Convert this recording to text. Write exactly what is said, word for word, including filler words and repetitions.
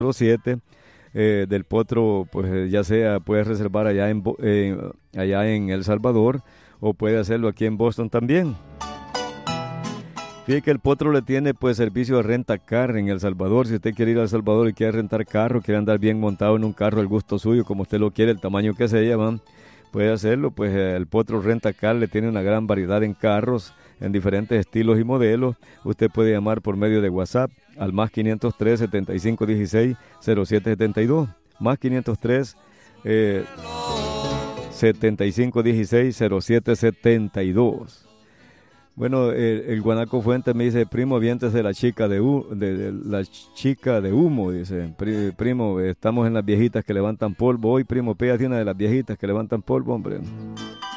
siete eh, del Potro, pues eh, ya sea puedes reservar allá en, Bo- eh, allá en El Salvador o puede hacerlo aquí en Boston también. Fíjate que el Potro le tiene pues servicio de renta car en El Salvador. Si usted quiere ir a El Salvador y quiere rentar carro, quiere andar bien montado en un carro al gusto suyo, como usted lo quiere, el tamaño que sea, man, puede hacerlo. Pues eh, el Potro Renta Car le tiene una gran variedad en carros, en diferentes estilos y modelos. Usted puede llamar por medio de WhatsApp al más quinientos tres, setenta y cinco dieciséis, cero siete setenta y dos. Más quinientos tres, eh, setenta y cinco dieciséis, cero siete setenta y dos. Bueno, el, el Guanaco Fuente me dice, primo, aviéntese de la chica de, hu- de, de la chica de humo, dice, "Pri- primo, estamos en las viejitas que levantan polvo. Hoy, primo, pégate una de las viejitas que levantan polvo, hombre."